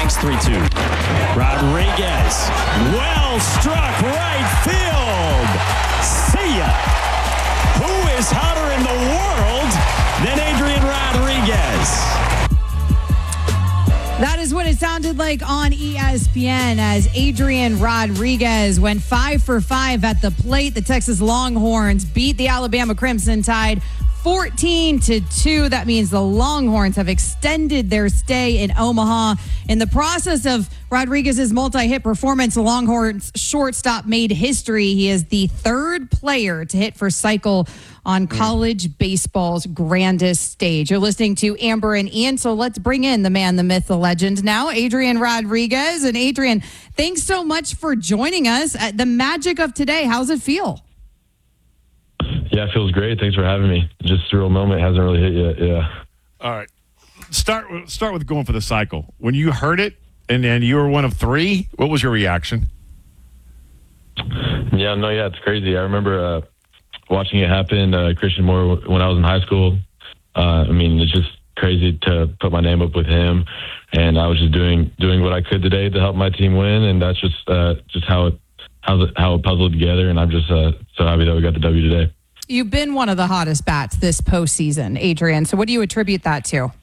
Banks 3-2. Rodriguez, well struck right field. See ya. Who is hotter in the world than Adrian Rodriguez? That is what it sounded like on ESPN as Adrian Rodriguez went 5 for 5 at the plate. The Texas Longhorns beat the Alabama Crimson Tide 14-2. That means the Longhorns have extended their stay in Omaha. In the process of Rodriguez's multi-hit performance, the Longhorns shortstop made history. He is the third player to hit for cycle on college baseball's grandest stage. You're listening to Amber and Ian, so let's bring in the man, the myth, the legend now, Adrian Rodriguez. And Adrian, thanks so much for joining us. The magic of today, how's it feel? Yeah, it feels great. Thanks for having me. Just a surreal moment. Hasn't really hit yet. Yeah. All right. Start with going for the cycle. When you heard it and then you were one of three, what was your reaction? Yeah, it's crazy. I remember watching it happen. Christian Moore when I was in high school. It's just crazy to put my name up with him, and I was just doing what I could today to help my team win, and that's just how it puzzled together. And I'm just so happy that we got the W today. You've been one of the hottest bats this postseason, Adrian. So what do you attribute that to?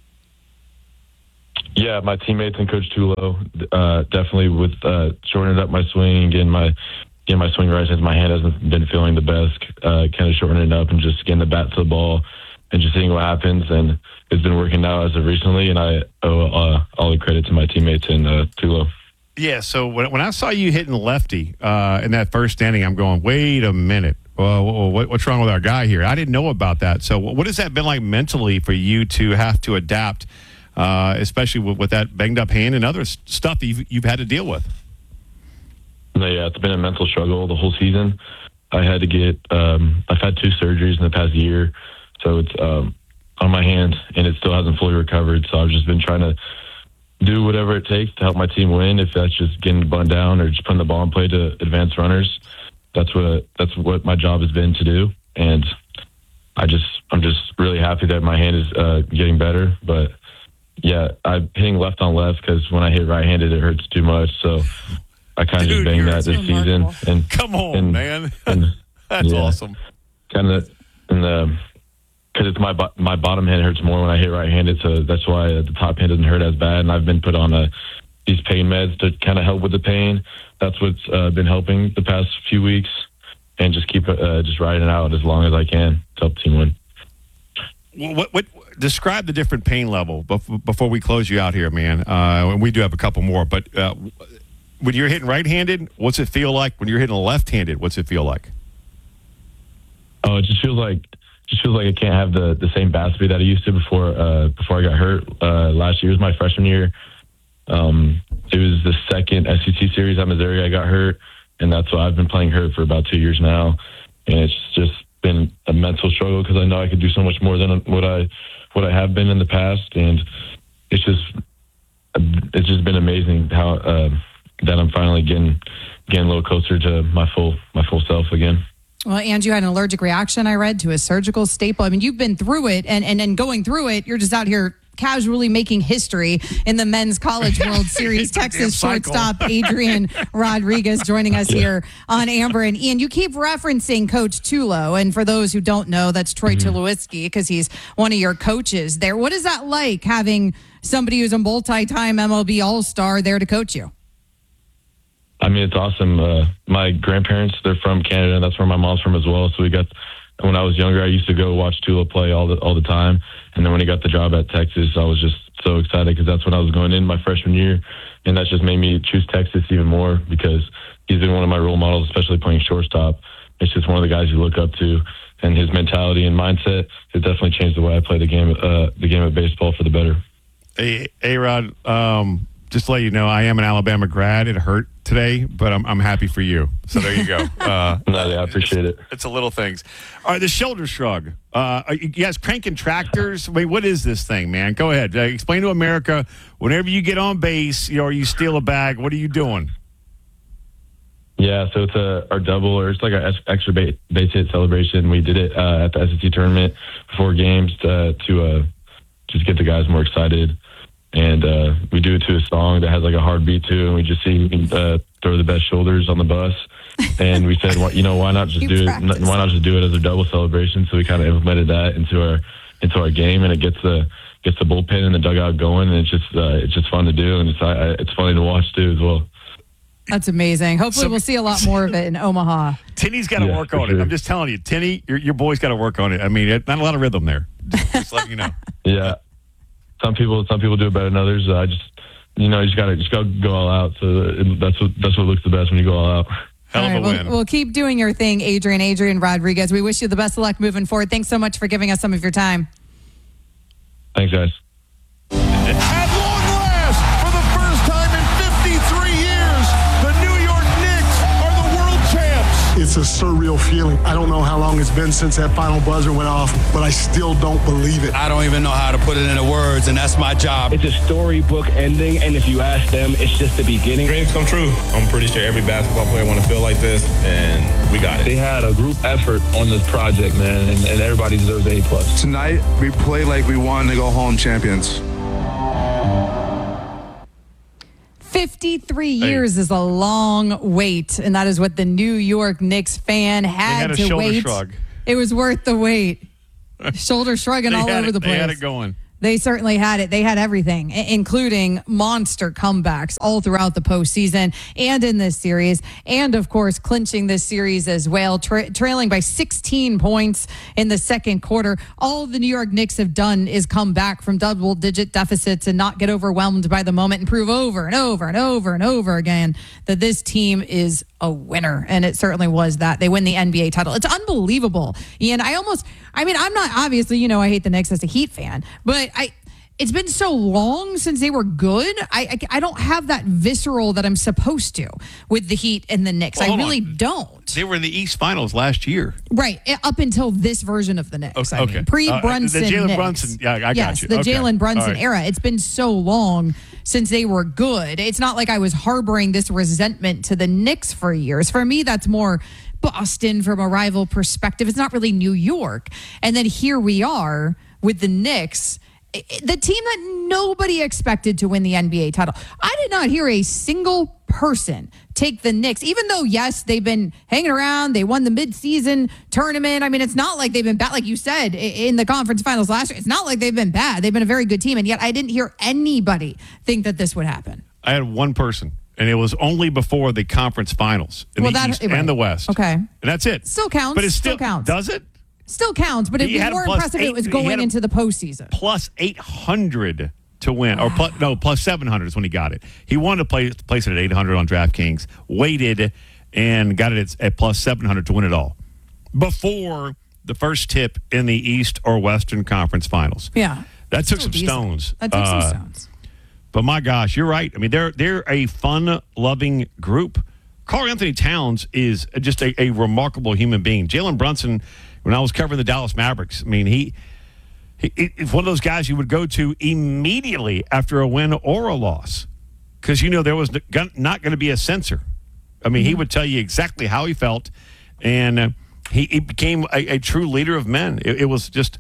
Yeah, my teammates and Coach Tulo definitely with shortening up my swing, getting my swing right since my hand hasn't been feeling the best. Kind of shortening it up and just getting the bat to the ball and just seeing what happens. And it's been working out as of recently, and I owe all the credit to my teammates and Tulo. Yeah, so when I saw you hitting lefty in that first inning, I'm going, wait a minute. Well, what's wrong with our guy here? I didn't know about that. So what has that been like mentally for you to have to adapt, especially with that banged up hand and other stuff you've had to deal with? No, yeah, it's been a mental struggle the whole season. I had to get I've had 2 surgeries in the past year, so it's on my hand, and it still hasn't fully recovered. So I've just been trying to do whatever it takes to help my team win. If that's just getting the bunt down or just putting the ball in play to advance runners, that's what my job has been to do. And I'm just really happy that my hand is getting better. But yeah, I'm hitting left on left because when I hit right-handed, it hurts too much. So I kind of just banged that this season. And come on, man, that's awesome. Kind of because it's my bottom hand hurts more when I hit right-handed, so that's why the top hand doesn't hurt as bad. And I've been put on these pain meds to kind of help with the pain. That's what's been helping the past few weeks, and just keep just riding it out as long as I can to help the team win. What describe the different pain level before we close you out here, man? And we do have a couple more, but when you're hitting right-handed, what's it feel like? When you're hitting left-handed, what's it feel like? Oh, it just feels like I can't have the same bat speed that I used to before I got hurt. Last year was my freshman year. It was the second SEC series at Missouri I got hurt, and that's why I've been playing hurt for about 2 years now. And it's just been a mental struggle because I know I could do so much more than what I have been in the past, and it's just been amazing how that I'm finally getting a little closer to my full self again. Well, and you had an allergic reaction, I read, to a surgical staple. I mean, you've been through it, and going through it, you're just out here casually making history in the Men's College World Series. Texas shortstop Adrian Rodriguez joining us here on Amber and Ian. You keep referencing Coach Tulo, and for those who don't know, that's Troy Tulowitzki, because he's one of your coaches there. What is that like, having somebody who's a multi-time MLB All-Star there to coach you? I mean, it's awesome. My grandparents, they're from Canada, and that's where my mom's from as well. So when I was younger, I used to go watch Tulo play all the time. And then when he got the job at Texas, I was just so excited because that's when I was going in my freshman year. And that's just made me choose Texas even more because he's been one of my role models, especially playing shortstop. It's just one of the guys you look up to. And his mentality and mindset has definitely changed the way I play the game of baseball for the better. Hey, A-Rod, just to let you know, I am an Alabama grad. It hurt today, but I'm happy for you. So there you go. I appreciate it. It's the little things. All right, the shoulder shrug. Are you guys cranking tractors? Wait, what is this thing, man? Go ahead. Explain to America, whenever you get on base or you steal a bag, what are you doing? Yeah, so it's our double, or it's like our extra base hit celebration. We did it at the SEC tournament before games to just get the guys more excited. and we do it to a song that has like a hard beat to it, and we just see who can throw the best shoulders on the bus. And we said, why not just do it? Why not just do it as a double celebration? So we kind of implemented that into our game, and it gets the bullpen and the dugout going, and it's just fun to do, and it's funny to watch too as well. That's amazing. Hopefully, we'll see a lot more of it in Omaha. Tinny's got to work on it. I'm just telling you, Tinny, your boy's got to work on it. I mean, not a lot of rhythm there. Just letting you know. Yeah, some people do it better than others. I just, you just got to go all out. So that's what looks the best when you go all out. Hell of a win. We'll keep doing your thing, Adrian Rodriguez. We wish you the best of luck moving forward. Thanks so much for giving us some of your time. Thanks, guys. At long last, for the first time in 53 years, the New York Knicks are the world champs. It's a surreal feeling. I don't know how long it's been since that final buzzer went off, but I still don't believe it. I don't even know how to put it into words, and that's my job. It's a storybook ending, and if you ask them, it's just the beginning. Dreams come true. I'm pretty sure every basketball player want to feel like this, and we got it. They had a group effort on this project, man, and everybody deserves an A+. Tonight, we play like we wanted to go home champions. 53 years is a long wait, and that is what the New York Knicks fan had to wait. Shrug. It was worth the wait. Shoulder shrugging all over the place. They had it going. They certainly had it. They had everything, including monster comebacks all throughout the postseason and in this series. And, of course, clinching this series as well, trailing by 16 points in the second quarter. All the New York Knicks have done is come back from double-digit deficits and not get overwhelmed by the moment and prove over and over and over and over again that this team is a winner. And it certainly was that. They win the NBA title. It's unbelievable. Ian, I'm not, obviously, I hate the Knicks as a Heat fan, but it's been so long since they were good. I don't have that visceral that I'm supposed to with the Heat and the Knicks. Well, I really don't. They were in the East Finals last year. Right. Up until this version of the Knicks. Okay. Pre-Brunson the Jalen Knicks. Brunson. Yeah, I got yes, you. the Okay. Jalen Brunson right. era. It's been so long since they were good. It's not like I was harboring this resentment to the Knicks for years. For me, that's more Boston from a rival perspective. It's not really New York. And then here we are with the Knicks, the team that nobody expected to win the NBA title. I did not hear a single person take the Knicks, even though, yes, they've been hanging around. They won the midseason tournament. I mean, it's not like they've been bad. Like you said, in the conference finals last year, it's not like they've been bad. They've been a very good team. And yet I didn't hear anybody think that this would happen. I had one person. And it was only before the conference finals in the East and the West. Okay. And that's it. Still counts. But it still counts. Does it? Still counts, but it'd be more impressive if it was going into the postseason. Plus 800 to win. Or plus 700 is when he got it. He wanted to place it at 800 on DraftKings, waited, and got it at plus 700 to win it all. Before the first tip in the East or Western Conference Finals. Yeah. That took some stones. That took some stones. But my gosh, you're right. I mean, they're a fun-loving group. Karl Anthony Towns is just a remarkable human being. Jalen Brunson, when I was covering the Dallas Mavericks, I mean, he's one of those guys you would go to immediately after a win or a loss because there was not going to be a censor. I mean, he would tell you exactly how he felt, and he became a true leader of men. It was just...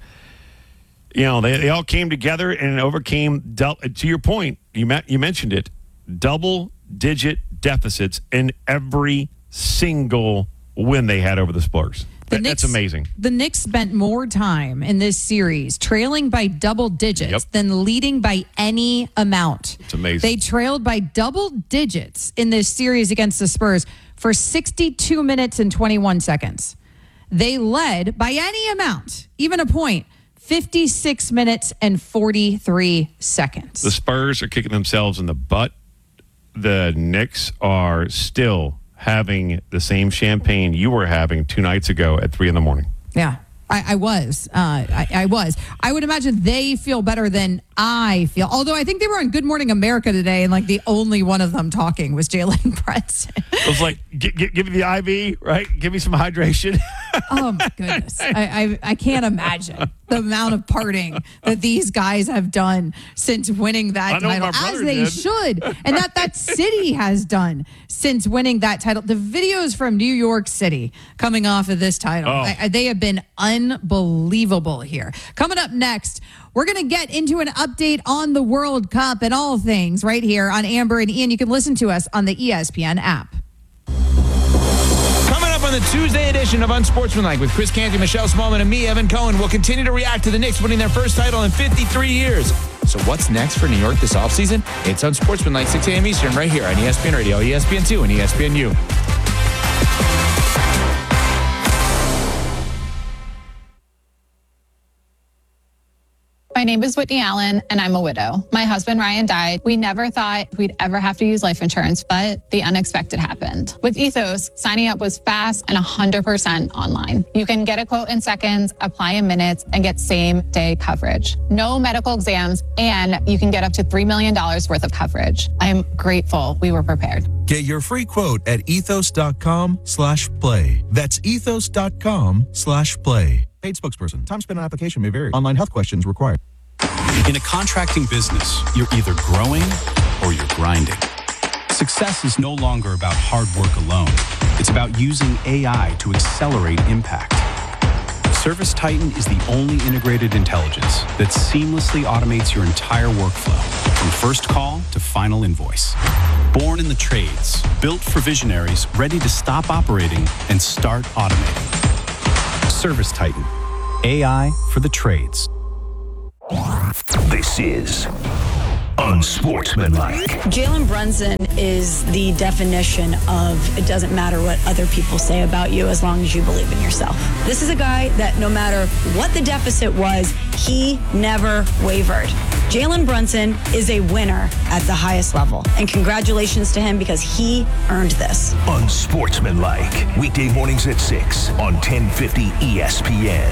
they all came together and overcame, to your point, you mentioned it, double-digit deficits in every single win they had over the Spurs. That's amazing. The Knicks spent more time in this series trailing by double digits than leading by any amount. It's amazing. They trailed by double digits in this series against the Spurs for 62 minutes and 21 seconds. They led by any amount, even a point, 56 minutes and 43 seconds. The Spurs are kicking themselves in the butt. The Knicks are still having the same champagne you were having 2 nights ago at 3 a.m. Yeah, I was. I was. I would imagine they feel better than I feel. Although I think they were on Good Morning America today, and the only one of them talking was Jalen Brunson. It was like, give me the IV, right? Give me some hydration. Oh, my goodness. I can't imagine the amount of partying that these guys have done since winning that title, as they should, and that city has done since winning that title. The videos from New York City coming off of this title, they have been unbelievable here. Coming up next, we're going to get into an update on the World Cup and all things right here on Amber and Ian. You can listen to us on the ESPN app. Coming up on the Tuesday edition of Unsportsmanlike with Chris Canty, Michelle Smallman, and me, Evan Cohen, we'll continue to react to the Knicks winning their first title in 53 years. So what's next for New York this offseason? It's Unsportsmanlike, 6 a.m. Eastern, right here on ESPN Radio, ESPN2, and ESPNU. My name is Whitney Allen, and I'm a widow. My husband, Ryan, died. We never thought we'd ever have to use life insurance, but the unexpected happened. With Ethos, signing up was fast and 100% online. You can get a quote in seconds, apply in minutes, and get same-day coverage. No medical exams, and you can get up to $3 million worth of coverage. I am grateful we were prepared. Get your free quote at ethos.com/play. That's ethos.com/play. Paid spokesperson. Time spent on application may vary. Online health questions required. In a contracting business, you're either growing or you're grinding. Success is no longer about hard work alone. It's about using AI to accelerate impact. ServiceTitan is the only integrated intelligence that seamlessly automates your entire workflow, from first call to final invoice. Born in the trades, built for visionaries ready to stop operating and start automating. ServiceTitan, AI for the trades. This is Unsportsmanlike. Jalen Brunson is the definition of it doesn't matter what other people say about you as long as you believe in yourself. This is a guy that no matter what the deficit was, he never wavered. Jalen Brunson is a winner at the highest level. And congratulations to him because he earned this. Unsportsmanlike. Weekday mornings at 6 on 1050 ESPN.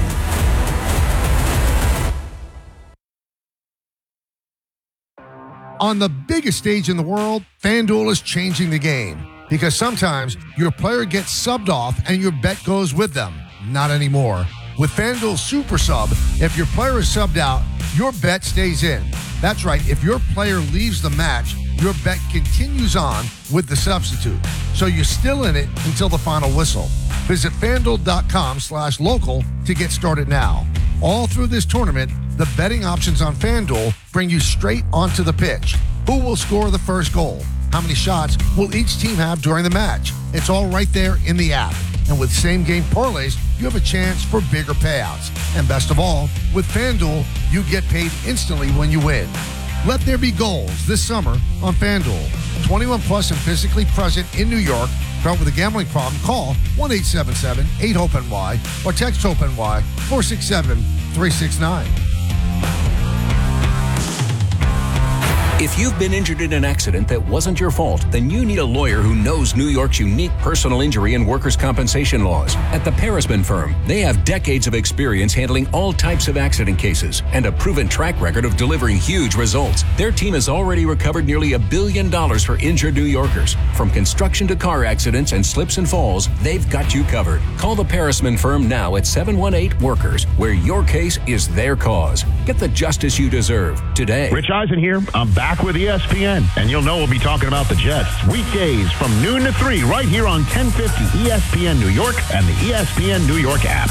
On the biggest stage in the world, FanDuel is changing the game because sometimes your player gets subbed off and your bet goes with them. Not anymore. With FanDuel Super Sub, if your player is subbed out, your bet stays in. That's right. If your player leaves the match, your bet continues on with the substitute. So you're still in it until the final whistle. Visit FanDuel.com/local to get started now. All through this tournament, the betting options on FanDuel bring you straight onto the pitch. Who will score the first goal? How many shots will each team have during the match? It's all right there in the app. And with same-game parlays, you have a chance for bigger payouts. And best of all, with FanDuel, you get paid instantly when you win. Let there be goals this summer on FanDuel. 21 plus and physically present in New York. Found with a gambling problem, call 1-877-8-HOPE-NY or text HOPE-NY 467-369. If you've been injured in an accident that wasn't your fault, then you need a lawyer who knows New York's unique personal injury and workers' compensation laws. At the Parisman Firm, they have decades of experience handling all types of accident cases and a proven track record of delivering huge results. Their team has already recovered nearly $1 billion for injured New Yorkers. From construction to car accidents and slips and falls, they've got you covered. Call the Parisman Firm now at 718-WORKERS, where your case is their cause. Get the justice you deserve today. Rich Eisen here. I'm back with ESPN, and you'll know we'll be talking about the Jets weekdays from noon to 3 right here on 1050 ESPN New York and the ESPN New York app.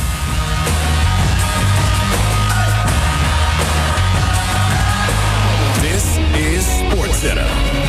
This is SportsCenter.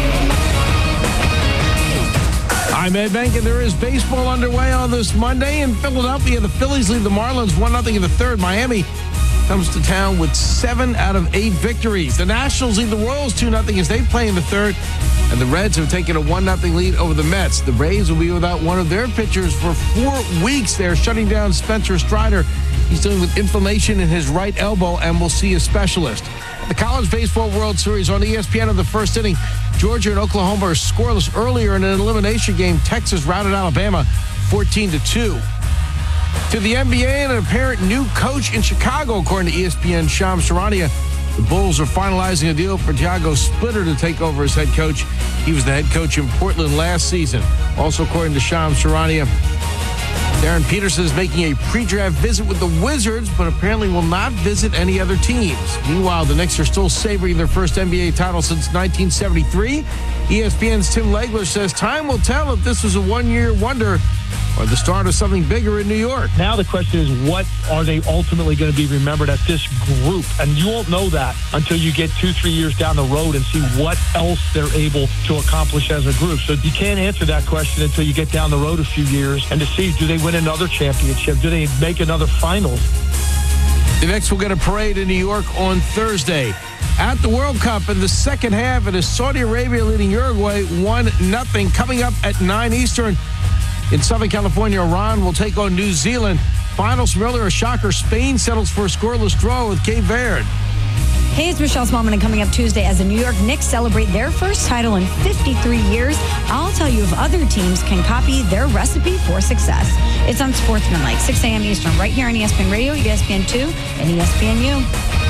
I'm Ed Bank, and there is baseball underway on this Monday in Philadelphia. The Phillies lead the Marlins 1-0 in the third. Miami comes to town with 7 out of 8 victories. The Nationals lead the Royals 2-0 as they play in the third, and the Reds have taken a 1-0 lead over the Mets. The Rays will be without one of their pitchers for 4 weeks. They're shutting down Spencer Strider. He's dealing with inflammation in his right elbow and will see a specialist. The College Baseball World Series on ESPN in the first inning. Georgia and Oklahoma are scoreless earlier in an elimination game. Texas routed Alabama 14-2. To the NBA and an apparent new coach in Chicago, according to ESPN Shams Charania. The Bulls are finalizing a deal for Thiago Splitter to take over as head coach. He was the head coach in Portland last season. Also, according to Shams Charania, Darren Peterson is making a pre-draft visit with the Wizards, but apparently will not visit any other teams. Meanwhile, the Knicks are still savoring their first NBA title since 1973. ESPN's Tim Legler says time will tell if this was a one-year wonder or the start of something bigger in New York. Now the question is, what are they ultimately going to be remembered as this group? And you won't know that until you get 2-3 years down the road and see what else they're able to accomplish as a group. So you can't answer that question until you get down the road a few years and to see, do they win another championship? Do they make another finals? The Knicks will get a parade in New York on Thursday. At the World Cup in the second half, it is Saudi Arabia leading Uruguay 1-0. Coming up at 9 Eastern. In Southern California, Iran will take on New Zealand. Finals from earlier, a shocker. Spain settles for a scoreless draw with Cape Verde. Hey, it's Michelle Smallman, and coming up Tuesday as the New York Knicks celebrate their first title in 53 years, I'll tell you if other teams can copy their recipe for success. It's on Sportsmanlike, 6 a.m. Eastern, right here on ESPN Radio, ESPN2, and ESPNU.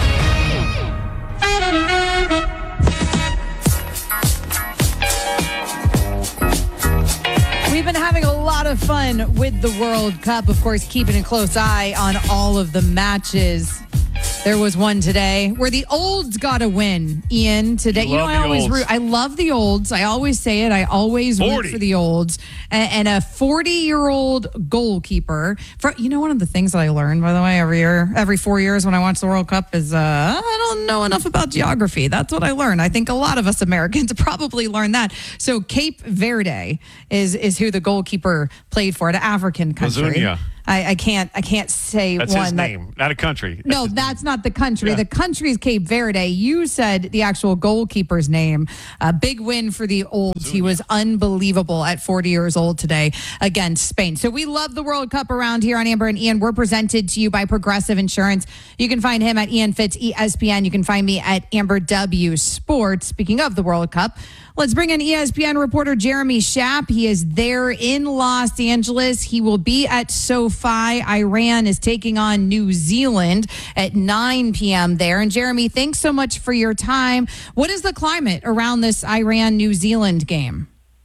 We've been having a lot of fun with the World Cup, of course, keeping a close eye on all of the matches. There was one today where the olds got to win, Ian, today. You know, I always root. I love the olds. I always say it. I always root for the olds. And a 40-year-old goalkeeper. You know, one of the things that I learned, by the way, every 4 years when I watch the World Cup is I don't know enough about geography. That's what I learned. I think a lot of us Americans probably learned that. So Cape Verde is who the goalkeeper played for, an African country. Lazunia. I can't say that's one. His name, not a country. That's not the country. Yeah. The country is Cape Verde. You said the actual goalkeeper's name. A big win for the olds. He was unbelievable at 40 years old today against Spain. So we love the World Cup around here on Amber and Ian. We're presented to you by Progressive Insurance. You can find him at Ian Fitz ESPN. You can find me at Amber W Sports. Speaking of the World Cup, let's bring in ESPN reporter Jeremy Schaap. He is there in Los Angeles. He will be at SoFi. Iran is taking on New Zealand at 9 p.m. there. And Jeremy, thanks so much for your time. What is the climate around this Iran-New Zealand game?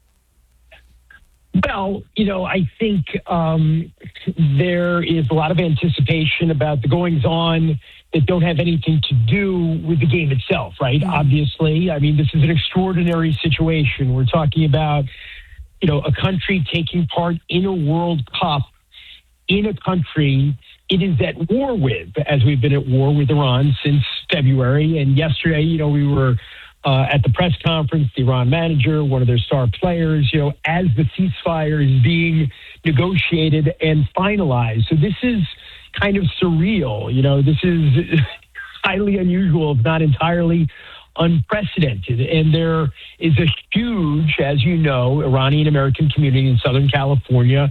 Well, I think there is a lot of anticipation about the goings-on that don't have anything to do with the game itself, right? Mm-hmm. Obviously, I mean, this is an extraordinary situation. We're talking about, a country taking part in a World Cup in a country it is at war with, as we've been at war with Iran since February. And yesterday, we were at the press conference, the Iran manager, one of their star players, as the ceasefire is being negotiated and finalized. So this is kind of surreal. This is highly unusual, if not entirely unprecedented. And there is a huge, as you know, Iranian-American community in Southern California,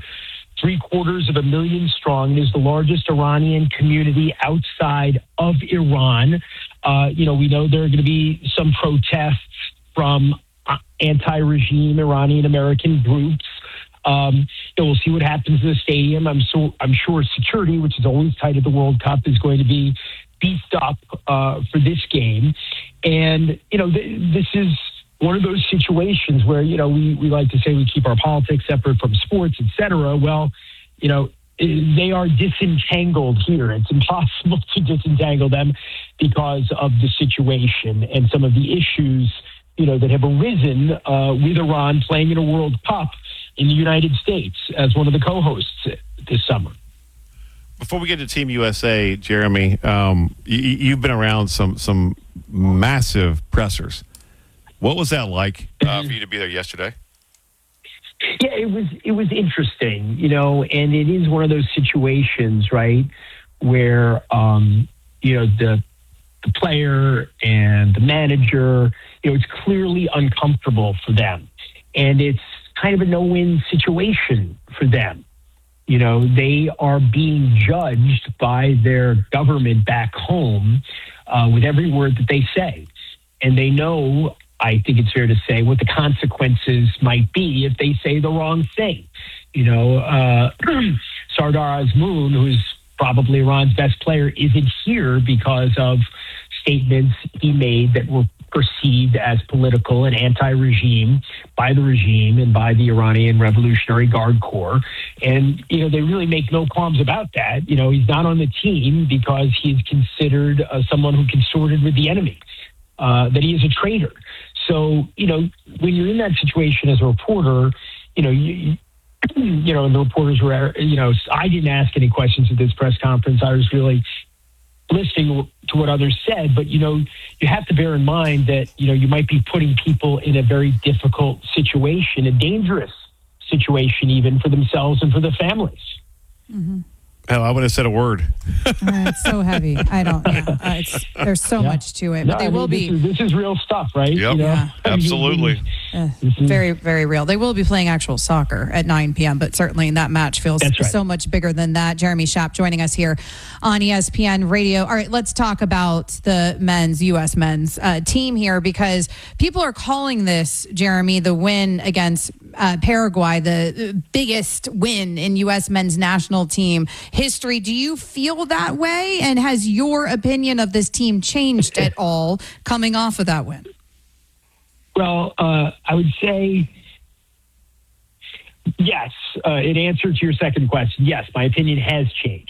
750,000 strong. It is the largest Iranian community outside of Iran. We know there are going to be some protests from anti-regime Iranian-American groups. We'll see what happens in the stadium. I'm sure security, which is always tight at the World Cup, is going to be beefed up for this game. And, this is one of those situations where, we like to say we keep our politics separate from sports, et cetera. Well, they are disentangled here. It's impossible to disentangle them because of the situation and some of the issues, that have arisen with Iran playing in a World Cup in the United States as one of the co-hosts this summer. Before we get to Team USA, Jeremy, you've been around some massive pressers. What was that like for you to be there yesterday? Yeah, it was interesting, and it is one of those situations, right, where the player and the manager, it's clearly uncomfortable for them, and it's kind of a no-win situation for them. They are being judged by their government back home with every word that they say, and they know, I think it's fair to say, what the consequences might be if they say the wrong thing. Sardar Azmoun, who's probably Iran's best player, isn't here because of statements he made that were perceived as political and anti-regime by the regime and by the Iranian Revolutionary Guard Corps. And, they really make no qualms about that. He's not on the team because he's considered someone who consorted with the enemy, that he is a traitor. So, when you're in that situation as a reporter, and the reporters were, I didn't ask any questions at this press conference. I was really listening to what others said, but you have to bear in mind that you might be putting people in a very difficult situation, a dangerous situation even for themselves and for their families. Mm-hmm. Hell, I wouldn't have said a word. It's so heavy. I don't. Yeah, there's so much to it, but they will be. This is real stuff, right? Yep. Yeah. Absolutely. Very, very real. They will be playing actual soccer at 9 p.m., but certainly that match feels so much bigger than that. Jeremy Schaap joining us here on ESPN Radio. All right, let's talk about the U.S. men's team here, because people are calling this, Jeremy, the win against Paraguay, the biggest win in U.S. men's national team history. Do you feel that way? And has your opinion of this team changed at all coming off of that win? Well, I would say yes. In answer to your second question, yes, my opinion has changed.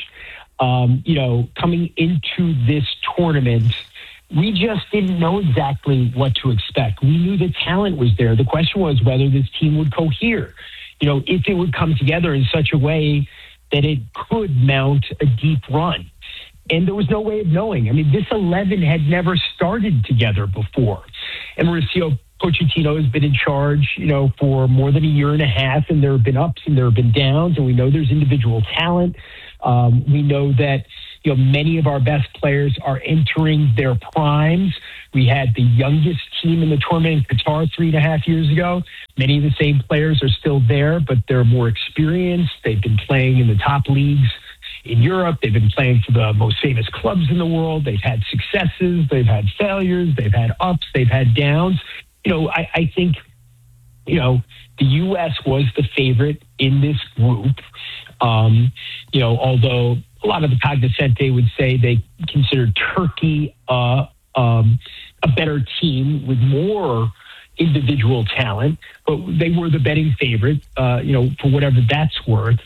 Coming into this tournament, we just didn't know exactly what to expect. We knew the talent was there. The question was whether this team would cohere, if it would come together in such a way that it could mount a deep run. And there was no way of knowing. I mean, this 11 had never started together before. And Mauricio Pochettino has been in charge, for more than a year and a half, and there have been ups and there have been downs, and we know there's individual talent. We know that, many of our best players are entering their primes. We had the youngest team in the tournament in Qatar 3.5 years ago. Many of the same players are still there, but they're more experienced. They've been playing in the top leagues in Europe. They've been playing for the most famous clubs in the world. They've had successes. They've had failures. They've had ups. They've had downs. I think, the U.S. was the favorite in this group. Although a lot of the cognoscente would say they considered Turkey a better team with more individual talent, but they were the betting favorite, for whatever that's worth.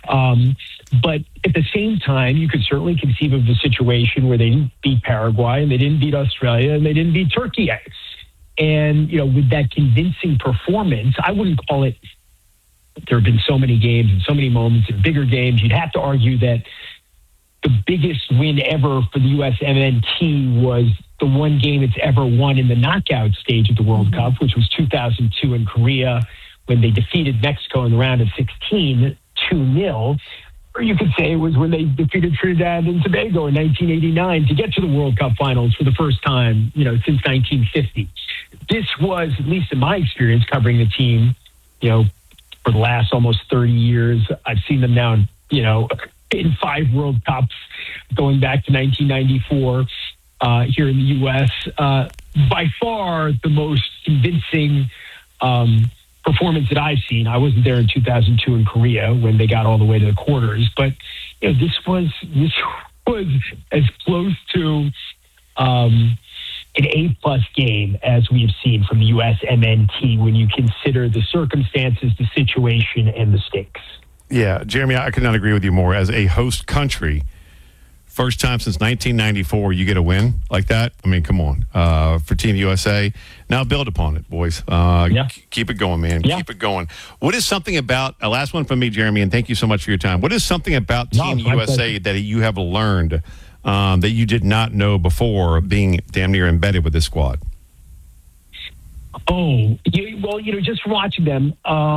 But at the same time, you could certainly conceive of a situation where they didn't beat Paraguay and they didn't beat Australia and they didn't beat Turkey. And, with that convincing performance, I wouldn't call it, there have been so many games and so many moments in bigger games. You'd have to argue that the biggest win ever for the USMNT was the one game it's ever won in the knockout stage of the World Cup, which was 2002 in Korea when they defeated Mexico in the round of 16, 2-0. Or you could say it was when they defeated Trinidad and Tobago in 1989 to get to the World Cup finals for the first time, since 1950. This was, at least in my experience covering the team, for the last almost 30 years. I've seen them now, in 5 World Cups going back to 1994 here in the U.S. By far the most convincing performance that I've seen. I wasn't there in 2002 in Korea when they got all the way to the quarters, but this was as close to an A+ game as we have seen from the USMNT when you consider the circumstances, the situation, and the stakes. Yeah, Jeremy, I could not agree with you more. As a host country, first time since 1994 you get a win like that. I mean, come on, for Team USA. Now build upon it, boys. Keep it going, man. Yeah. Keep it going. What is something about, last one from me, Jeremy, and thank you so much for your time. What is something about Team USA that you have learned that you did not know before, being damn near embedded with this squad? Just watching them,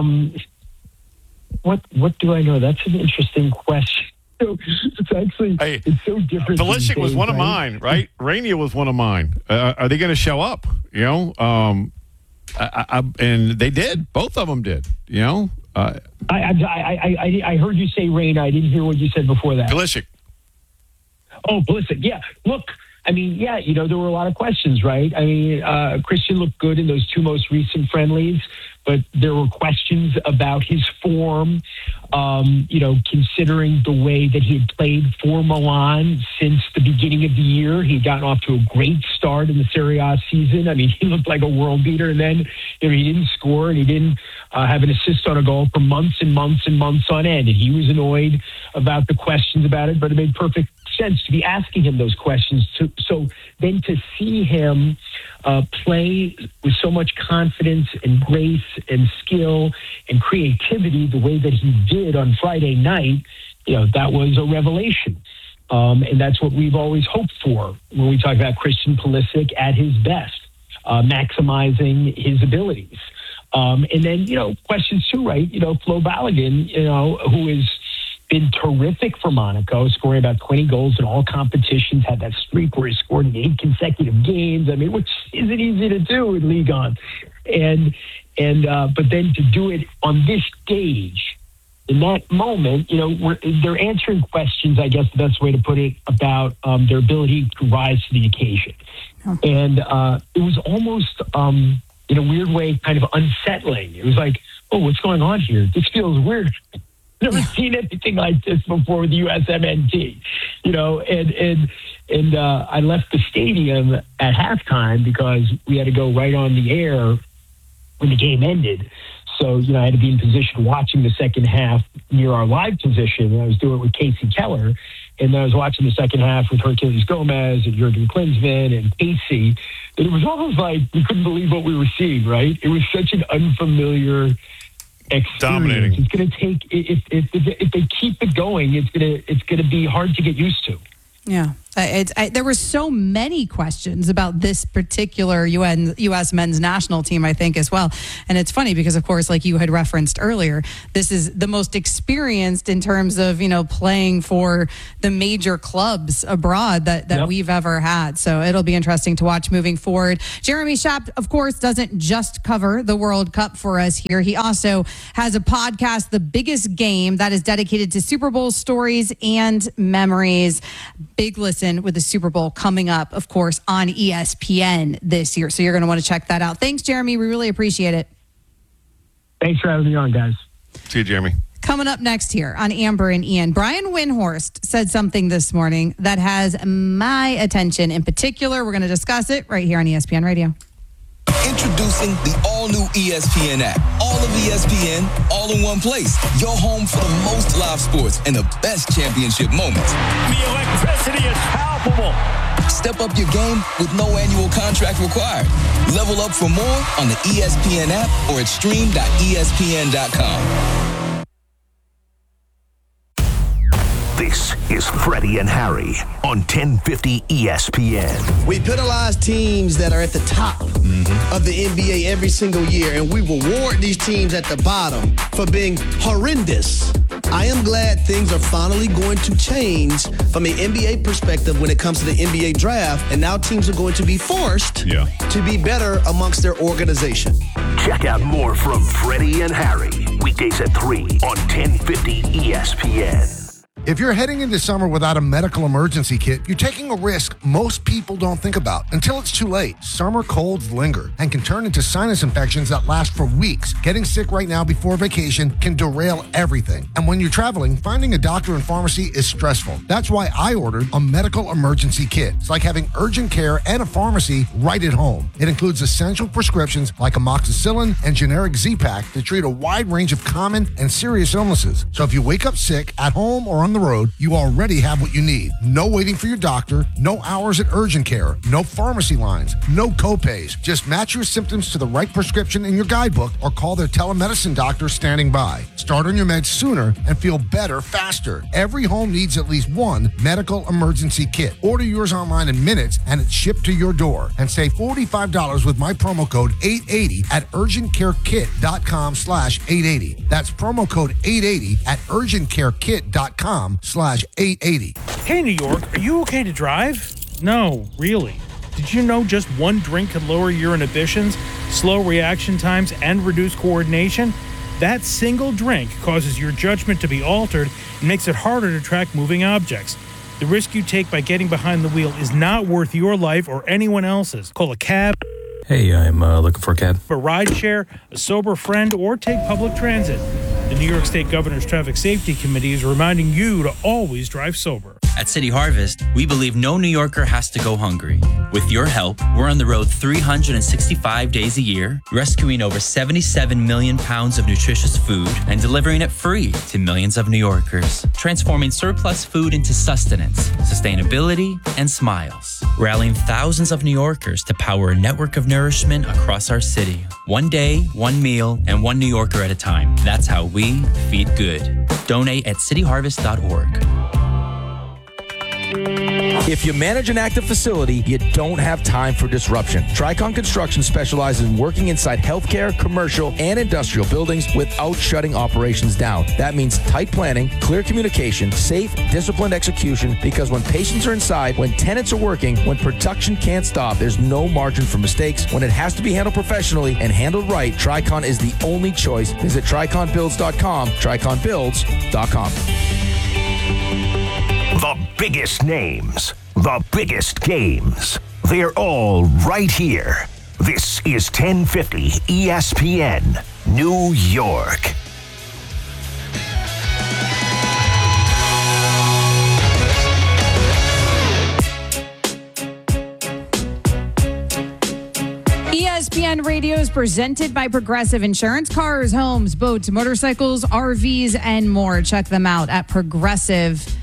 what do I know? That's an interesting question. It's actually it's so different. Pulisic was one of mine, right? Rania was one of mine. Are they going to show up? And they did. Both of them did. I heard you say Rania. I didn't hear what you said before that. Pulisic. Oh, Pulisic. Yeah. Look, there were a lot of questions, right? Christian looked good in those 2 most recent friendlies, but there were questions about his form, considering the way that he had played for Milan since the beginning of the year. He'd gotten off to a great start in the Serie A season. I mean, he looked like a world beater, and then he didn't score, and he didn't have an assist on a goal for months and months and months on end. And he was annoyed about the questions about it, but it made perfect sense to be asking him those questions. So then to see him play with so much confidence and grace and skill and creativity the way that he did on Friday night, that was a revelation. And that's what we've always hoped for when we talk about Christian Pulisic at his best, maximizing his abilities. And then, questions too, right? Flo Balogun, who has been terrific for Monaco, scoring about 20 goals in all competitions, had that streak where he scored in 8 consecutive games. I mean, which isn't easy to do in Ligue 1. But then to do it on this stage, in that moment, they're answering questions, I guess the best way to put it, about their ability to rise to the occasion. And it was almost, in a weird way, kind of unsettling. It was like, oh, what's going on here? This feels weird. Never seen anything like this before with the USMNT, and I left the stadium at halftime because we had to go right on the air when the game ended. So, I had to be in position watching the second half near our live position. And I was doing it with Casey Keller. And then I was watching the second half with Herculez Gomez and Jurgen Klinsmann and Casey. And it was almost like we couldn't believe what we were seeing, right? It was such an unfamiliar experience. Dominating. It's going to take, if they keep it going, it's going to be hard to get used to. Yeah. There were so many questions about this particular U.S. men's national team, I think, as well. And it's funny because, of course, like you had referenced earlier, this is the most experienced in terms of, playing for the major clubs abroad that we've ever had. So it'll be interesting to watch moving forward. Jeremy Schaap, of course, doesn't just cover the World Cup for us here. He also has a podcast, The Biggest Game, that is dedicated to Super Bowl stories and memories. Big listen with the Super Bowl coming up, of course, on ESPN this year. So you're going to want to check that out. Thanks, Jeremy. We really appreciate it. Thanks for having me on, guys. See you, Jeremy. Coming up next here on Amber and Ian, Brian Windhorst said something this morning that has my attention in particular. We're going to discuss it right here on ESPN Radio. Introducing the all-new ESPN app. All of ESPN, all in one place. Your home for the most live sports and the best championship moments. The electricity is palpable. Step up your game with no annual contract required. Level up for more on the ESPN app or at stream.espn.com. This is Freddie and Harry on 1050 ESPN. We penalize teams that are at the top of the NBA every single year, and we reward these teams at the bottom for being horrendous. I am glad things are finally going to change from an NBA perspective when it comes to the NBA draft, and now teams are going to be forced to be better amongst their organization. Check out more from Freddie and Harry, weekdays at 3 on 1050 ESPN. If you're heading into summer without a medical emergency kit, you're taking a risk most people don't think about until it's too late. Summer colds linger and can turn into sinus infections that last for weeks. Getting sick right now before vacation can derail everything. And when you're traveling, finding a doctor and pharmacy is stressful. That's why I ordered a medical emergency kit. It's like having urgent care and a pharmacy right at home. It includes essential prescriptions like amoxicillin and generic Z-Pak to treat a wide range of common and serious illnesses. So if you wake up sick at home or on the road, you already have what you need. No waiting for your doctor, no hours at urgent care, no pharmacy lines, no copays. Just match your symptoms to the right prescription in your guidebook or call their telemedicine doctor standing by. Start on your meds sooner and feel better faster. Every home needs at least one medical emergency kit. Order yours online in minutes and it's shipped to your door. And save $45 with my promo code 880 at urgentcarekit.com/880. That's promo code 880 at urgentcarekit.com/880. Hey, New York, are you okay to drive? No, really. Did you know just one drink could lower your inhibitions, slow reaction times, and reduce coordination? That single drink causes your judgment to be altered and makes it harder to track moving objects. The risk you take by getting behind the wheel is not worth your life or anyone else's. Call a cab Hey, I'm looking for a cab. For rideshare, a sober friend, or take public transit. The New York State Governor's Traffic Safety Committee is reminding you to always drive sober. At City Harvest, we believe no New Yorker has to go hungry. With your help, we're on the road 365 days a year, rescuing over 77 million pounds of nutritious food and delivering it free to millions of New Yorkers, transforming surplus food into sustenance, sustainability, and smiles, rallying thousands of New Yorkers to power a network of nourishment across our city. One day, one meal, and one New Yorker at a time. That's how we feed good. Donate at cityharvest.org. If you manage an active facility, you don't have time for disruption. Tricon Construction specializes in working inside healthcare, commercial, and industrial buildings without shutting operations down. That means tight planning, clear communication, safe, disciplined execution, because when patients are inside, when tenants are working, when production can't stop, there's no margin for mistakes. When it has to be handled professionally and handled right, Tricon is the only choice. Visit TriconBuilds.com, TriconBuilds.com. The biggest names, the biggest games. They're all right here. This is 1050 ESPN, New York. ESPN Radio is presented by Progressive Insurance. Cars, homes, boats, motorcycles, RVs, and more. Check them out at progressive.com.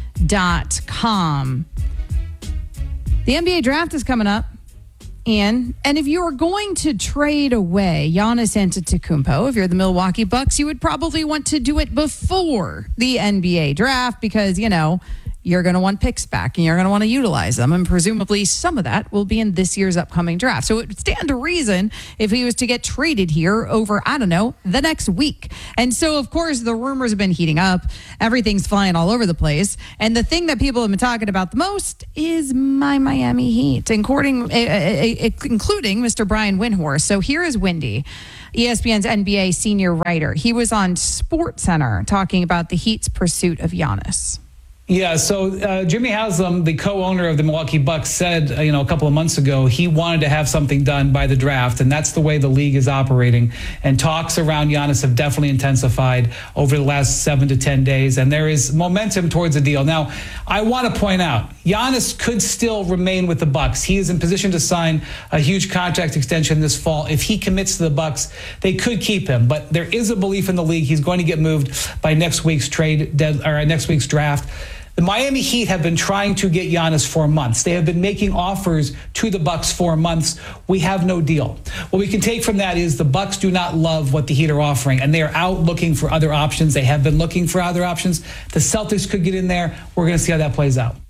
The NBA draft is coming up, and if you are going to trade away Giannis Antetokounmpo, if you're the Milwaukee Bucks, you would probably want to do it before the NBA draft because, you're going to want picks back and you're going to want to utilize them. And presumably some of that will be in this year's upcoming draft. So it would stand to reason if he was to get traded here over, the next week. And so, of course, the rumors have been heating up. Everything's flying all over the place. And the thing that people have been talking about the most is my Miami Heat, including Mr. Brian Windhorst. So here is Windy, ESPN's NBA senior writer. He was on SportsCenter talking about the Heat's pursuit of Giannis. Yeah, so Jimmy Haslam, the co-owner of the Milwaukee Bucks, said, a couple of months ago, he wanted to have something done by the draft, and that's the way the league is operating. And talks around Giannis have definitely intensified over the last 7 to 10 days, and there is momentum towards a deal. Now, I want to point out, Giannis could still remain with the Bucks. He is in position to sign a huge contract extension this fall. If he commits to the Bucks, they could keep him. But there is a belief in the league he's going to get moved by next week's next week's draft. The Miami Heat have been trying to get Giannis for months. They have been making offers to the Bucks for months. We have no deal. What we can take from that is the Bucks do not love what the Heat are offering, and they are out looking for other options. They have been looking for other options. The Celtics could get in there. We're going to see how that plays out.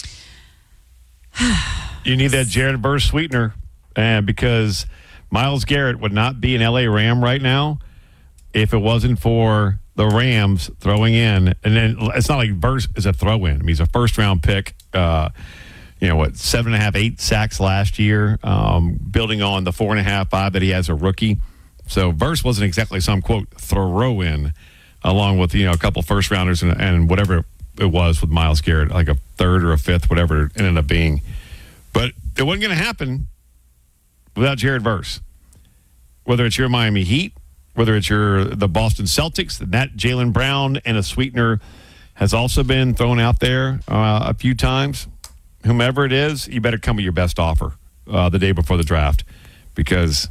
You need that Jared Verse sweetener, and because Myles Garrett would not be an LA Ram right now if it wasn't for the Rams throwing in. And then it's not like Verse is a throw-in. I mean, he's a first-round pick. 7.5, 8 sacks last year, building on the 4.5, 5 that he has a rookie. So Verse wasn't exactly some, quote, throw-in, along with, a couple first-rounders and whatever it was with Myles Garrett, like a third or a fifth, whatever it ended up being. But it wasn't going to happen without Jared Verse. Whether it's your Miami Heat, whether it's the Boston Celtics, that Jaylen Brown and a sweetener has also been thrown out there a few times. Whomever it is, you better come with your best offer the day before the draft, because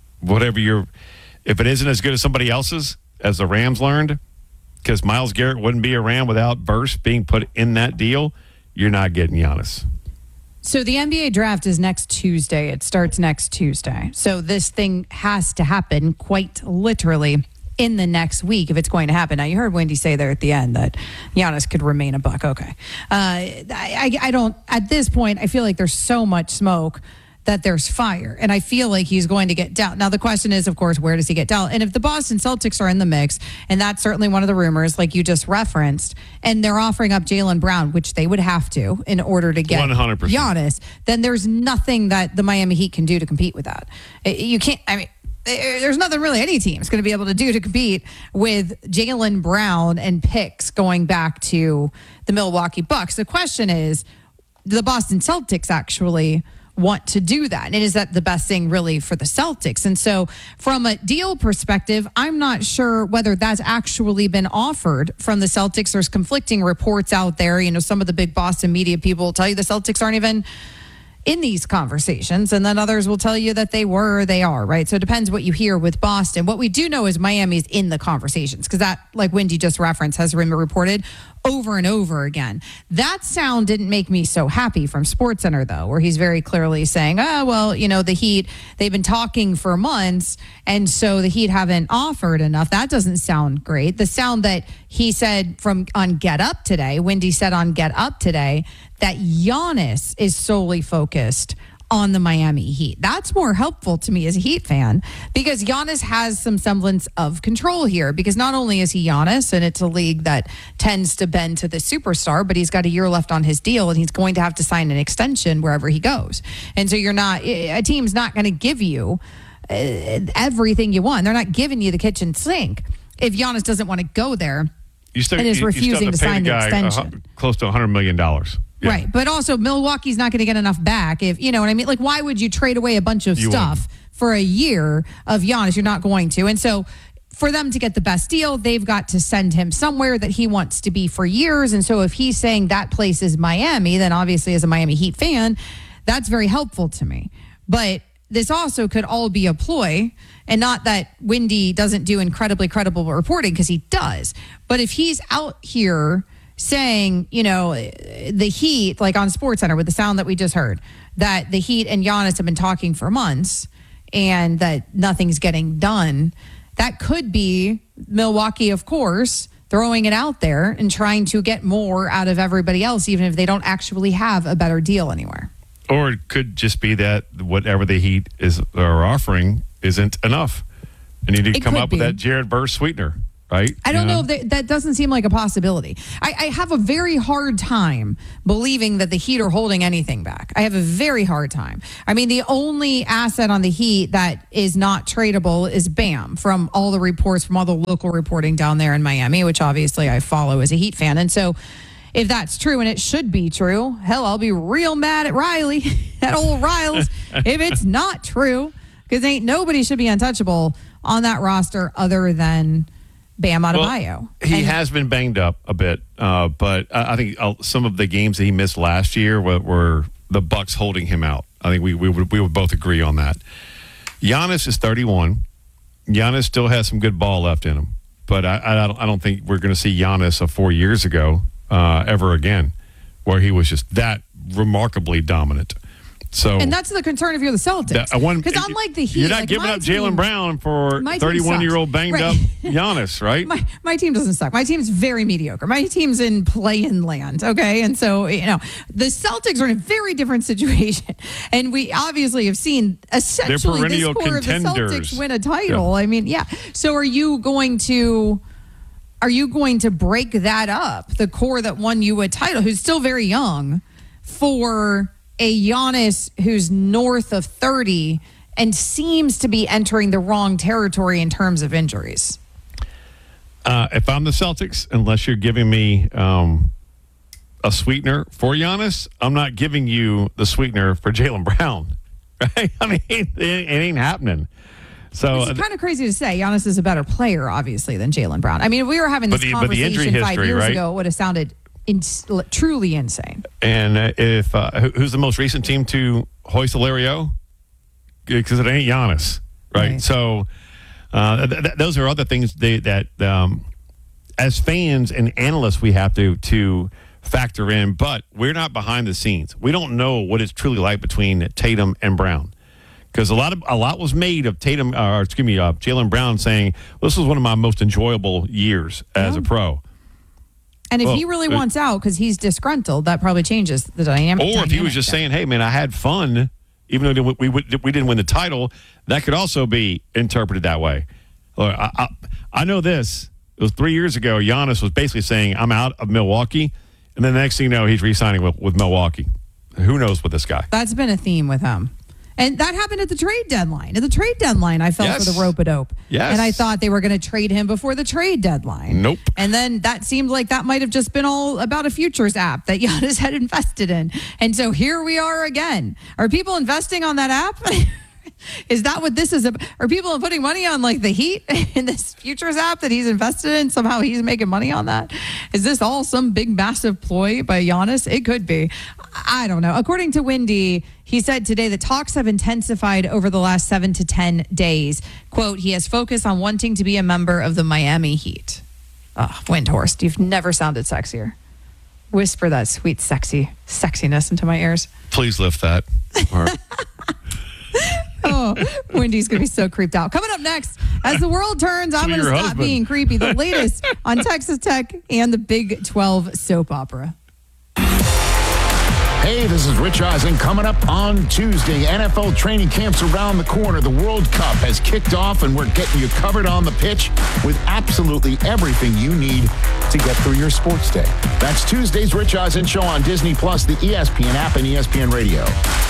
if it isn't as good as somebody else's, as the Rams learned, because Myles Garrett wouldn't be a Ram without Verse being put in that deal, you're not getting Giannis. So the NBA draft is next Tuesday. It starts next Tuesday. So this thing has to happen quite literally in the next week if it's going to happen. Now, you heard Wendy say there at the end that Giannis could remain a Buck. Okay. I don't, at this point, I feel like there's so much smoke that there's fire, and I feel like he's going to get dealt. Now, the question is, of course, where does he get dealt? And if the Boston Celtics are in the mix, and that's certainly one of the rumors, like you just referenced, and they're offering up Jaylen Brown, which they would have to in order to get 100%. Giannis, then there's nothing that the Miami Heat can do to compete with that. You can't, there's nothing really any team is going to be able to do to compete with Jaylen Brown and picks going back to the Milwaukee Bucks. The question is, the Boston Celtics actually want to do that? And is that the best thing really for the Celtics? And so from a deal perspective, I'm not sure whether that's actually been offered from the Celtics. There's conflicting reports out there. You know, some of the big Boston media people will tell you the Celtics aren't even in these conversations, and then others will tell you that they were or they are, right? So it depends what you hear with Boston. What we do know is Miami's in the conversations, because that, like Wendy just referenced, has been reported over and over again. That sound didn't make me so happy from SportsCenter, though, where he's very clearly saying, oh, well, you know, the Heat, they've been talking for months, and so the Heat haven't offered enough. That doesn't sound great. The sound that he said on Get Up today, Wendy said on Get Up today, that Giannis is solely focused on the Miami Heat. That's more helpful to me as a Heat fan, because Giannis has some semblance of control here, because not only is he Giannis, and it's a league that tends to bend to the superstar, but he's got a year left on his deal, and he's going to have to sign an extension wherever he goes. And so a team's not going to give you everything you want. They're not giving you the kitchen sink if Giannis doesn't want to go there and is refusing to sign the extension. Close to $100 million. Yeah. Right. But also Milwaukee's not going to get enough back, if you know what I mean. Like, why would you trade away a bunch of stuff for a year of Giannis? You're not going to. And so for them to get the best deal, they've got to send him somewhere that he wants to be for years. And so if he's saying that place is Miami, then obviously as a Miami Heat fan, that's very helpful to me. But this also could all be a ploy, and not that Wendy doesn't do incredibly credible reporting, because he does. But if he's out here saying, you know, the Heat, like on SportsCenter with the sound that we just heard, that the Heat and Giannis have been talking for months and that nothing's getting done, that could be Milwaukee, of course, throwing it out there and trying to get more out of everybody else, even if they don't actually have a better deal anywhere. Or it could just be that whatever the Heat are offering isn't enough, and you need to come up with that Jared Verse sweetener. Right? I don't know if that doesn't seem like a possibility. I have a very hard time believing that the Heat are holding anything back. I have a very hard time. I mean, the only asset on the Heat that is not tradable is Bam, from all the reports, from all the local reporting down there in Miami, which obviously I follow as a Heat fan. And so if that's true, and it should be true, hell, I'll be real mad at Riley, at old Riles, if it's not true, because ain't nobody should be untouchable on that roster other than Bam Adebayo. He has been banged up a bit, but I think some of the games that he missed last year were the Bucks holding him out. I think we would both agree on that. Giannis is 31. Giannis still has some good ball left in him, but I don't think we're going to see Giannis of 4 years ago ever again, where he was just that remarkably dominant. So, and that's the concern if you're the Celtics. Because unlike the Heat, you're not giving up Jaylen Brown for 31-year-old banged up Giannis, right? My team doesn't suck. My team's very mediocre. My team's in play-in land, okay? And so, you know, the Celtics are in a very different situation. And we obviously have seen essentially this core of the Celtics win a title. Yeah. I mean, yeah. So are you going to break that up, the core that won you a title, who's still very young, for a Giannis who's north of 30 and seems to be entering the wrong territory in terms of injuries? If I'm the Celtics, unless you're giving me a sweetener for Giannis, I'm not giving you the sweetener for Jaylen Brown. Right? I mean, it ain't happening. So it's kind of crazy to say. Giannis is a better player, obviously, than Jaylen Brown. I mean, if we were having this conversation 5 years ago, it would have sounded truly insane. And if who's the most recent team to hoist the Larry O? Because it ain't Giannis, right? So those are other things that as fans and analysts we have to factor in. But we're not behind the scenes. We don't know what it's truly like between Tatum and Brown, because a lot was made of Jaylen Brown saying, "This was one of my most enjoyable years as a pro." And if he really wants out because he's disgruntled, that probably changes the dynamic. Or if he was just saying, "Hey, man, I had fun," even though we didn't win the title, that could also be interpreted that way. I know this. It was 3 years ago. Giannis was basically saying, "I'm out of Milwaukee," and then the next thing you know, he's re-signing with Milwaukee. Who knows with this guy? That's been a theme with him. And that happened at the trade deadline. At the trade deadline, I fell for the rope-a-dope. Yes. And I thought they were going to trade him before the trade deadline. Nope. And then that seemed like that might have just been all about a futures app that Giannis had invested in. And so here we are again. Are people investing on that app? Is that what this is? Are people putting money on like the Heat in this futures app that he's invested in? Somehow he's making money on that. Is this all some big massive ploy by Giannis? It could be. I don't know. According to Windy, he said today that talks have intensified over the last 7 to 10 days. Quote, he has focused on wanting to be a member of the Miami Heat. Oh, Windhorst, you've never sounded sexier. Whisper that sweet sexiness into my ears. Please lift that. Oh, Wendy's going to be so creeped out. Coming up next, as the world turns, I'm going to stop being creepy. The latest on Texas Tech and the Big 12 soap opera. Hey, this is Rich Eisen. Coming up on Tuesday, NFL training camps around the corner. The World Cup has kicked off, and we're getting you covered on the pitch with absolutely everything you need to get through your sports day. That's Tuesday's Rich Eisen Show on Disney+, the ESPN app, and ESPN Radio.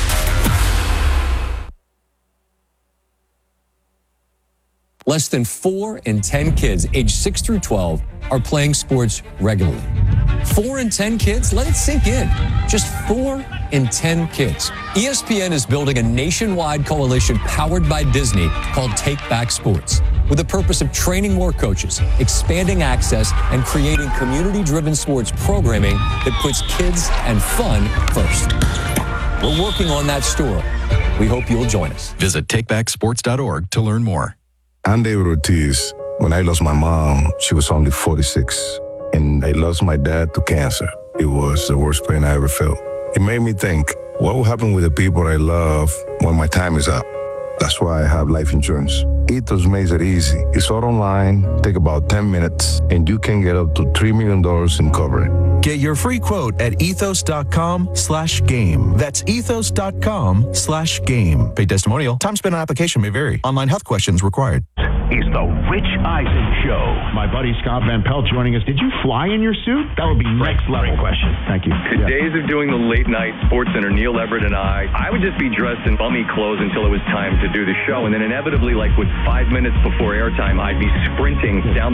Less than 4 in 10 kids aged 6 through 12 are playing sports regularly. 4 in 10 kids? Let it sink in. Just 4 in 10 kids. ESPN is building a nationwide coalition powered by Disney called Take Back Sports, with the purpose of training more coaches, expanding access, and creating community-driven sports programming that puts kids and fun first. We're working on that story. We hope you'll join us. Visit takebacksports.org to learn more. I'm David Ortiz. When I lost my mom, she was only 46, and I lost my dad to cancer. It was the worst pain I ever felt. It made me think, what will happen with the people I love when my time is up? That's why I have life insurance. Ethos makes it easy. It's all online, take about 10 minutes, and you can get up to $3 million in coverage. Get your free quote at ethos.com/game. That's ethos.com/game. Paid testimonial. Time spent on application may vary. Online health questions required. Is the Rich Eisen Show. My buddy Scott Van Pelt joining us. Did you fly in your suit? That would be next level. Great question. Thank you. The days of doing the late night Sports Center, Neil Everett and I would just be dressed in bummy clothes until it was time to do the show. And then inevitably, like with 5 minutes before airtime, I'd be sprinting down